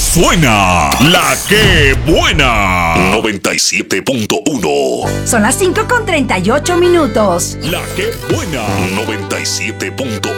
suena la que buena. 97.1. Son las 5:38 minutos. La que buena. 97.1.